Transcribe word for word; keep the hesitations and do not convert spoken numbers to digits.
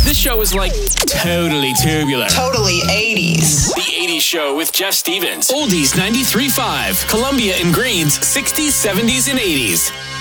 This show is like totally tubular. Totally eighties. The eighties Show with Jeff Stevens. Oldies ninety-three point five. Columbia and Greens, sixties, seventies, and eighties.